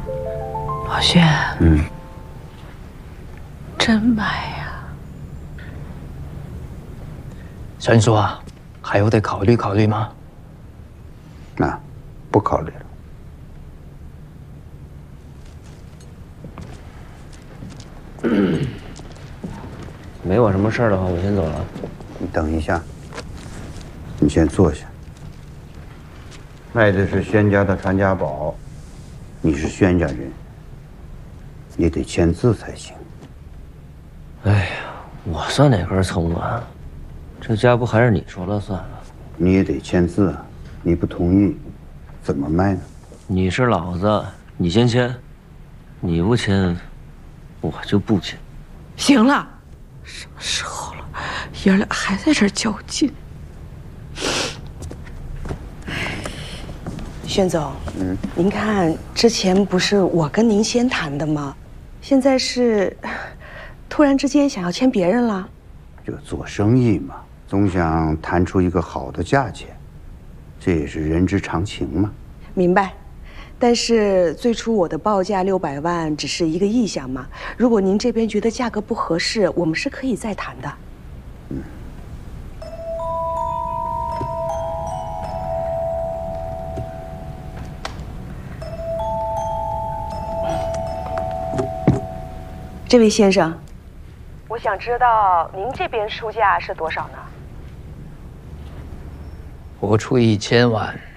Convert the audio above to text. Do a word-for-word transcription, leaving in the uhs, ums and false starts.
老轩， 嗯， 真买呀！ 陈叔啊，还有得考虑考虑吗？ 啊，不考虑了。 没我什么事儿的话，我先走了。 你等一下，你先坐下。卖的是轩家的传家宝，你是轩家人，你得签字才行。 哎呀，我算哪根葱啊？这家不还是你说了算啊？ 你也得签字啊，你不同意，怎么卖呢？ 你是老子，你先签，你不签，我就不签。 行了，什么时候了，爷俩还在这儿较劲。 轩总，嗯，您看之前不是我跟您先谈的吗？现在是突然之间想要签别人了？ 这做生意嘛，总想谈出一个好的价钱，这也是人之常情嘛。 明白。但是最初我的报价六百万只是一个意向嘛，如果您这边觉得价格不合适，我们是可以再谈的。嗯。这位先生，我想知道您这边出价是多少呢？ 我出一千万。